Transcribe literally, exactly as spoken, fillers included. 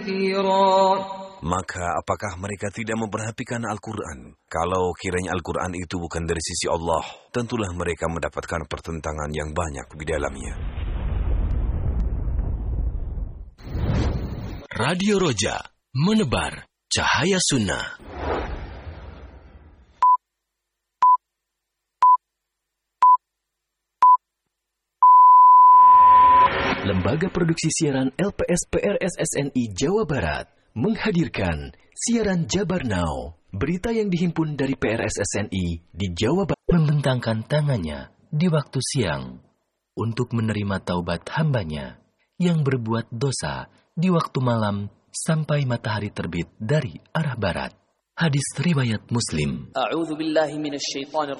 كثيرا. Maka apakah mereka tidak memperhatikan Al-Quran? Kalau kiranya Al-Quran itu bukan dari sisi Allah, tentulah mereka mendapatkan pertentangan yang banyak di dalamnya. Radio Roja, menebar cahaya sunnah. Lembaga Produksi Siaran L P S P R S S N I Jawa Barat menghadirkan siaran Jabar Now, berita yang dihimpun dari P R S S N I di Jawa Barat, membentangkan tangannya di waktu siang untuk menerima taubat hambanya yang berbuat dosa di waktu malam sampai matahari terbit dari arah barat. Hadis riwayat Muslim. A'udzu billahi minasyaitonir